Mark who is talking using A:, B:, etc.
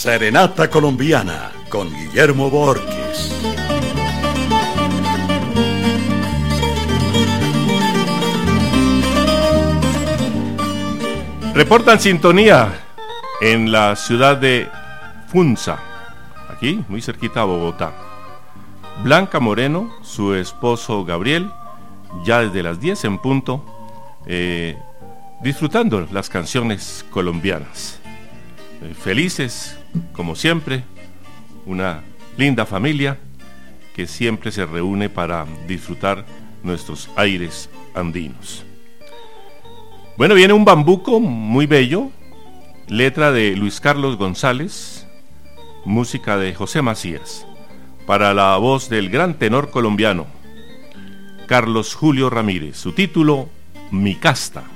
A: Serenata Colombiana con Guillermo Borges.
B: Reportan sintonía en la ciudad de Funza, aquí muy cerquita a Bogotá. Blanca Moreno, su esposo Gabriel, ya desde las 10 en punto, disfrutando las canciones colombianas. Felices, como siempre, una linda familia que siempre se reúne para disfrutar nuestros aires andinos. Bueno, viene un bambuco muy bello, letra de Luis Carlos González, música de José Macías, para la voz del gran tenor colombiano Carlos Julio Ramírez. Su título, Mi Casta.